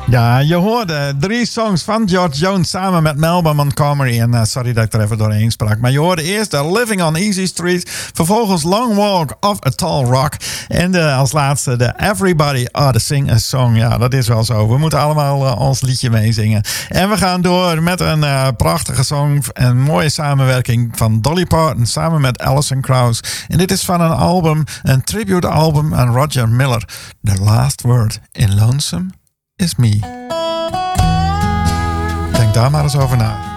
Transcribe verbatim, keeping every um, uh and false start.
Ja, je hoorde drie songs van George Jones samen met Melba Montgomery. En uh, sorry dat ik er even doorheen sprak. Maar je hoorde eerst de Living on Easy Street. Vervolgens Long Walk of a Tall Rock. En de, als laatste de Everybody Ought to Sing a Song. Ja, dat is wel zo. We moeten allemaal uh, ons liedje meezingen. En we gaan door met een uh, prachtige song. Een mooie samenwerking van Dolly Parton samen met Alison Krauss. En dit is van een album, een tribute album aan Roger Miller. The Last Word in Lonesome is Me. Denk daar maar eens over na.